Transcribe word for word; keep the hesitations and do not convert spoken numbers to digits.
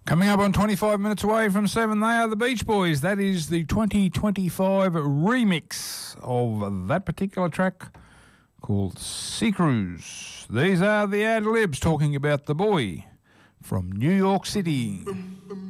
Coming up on twenty-five minutes away from seven, they are the Beach Boys. That is the twenty twenty-five remix of that particular track called Sea Cruise. These are the Ad Libs talking about the boy from New York City.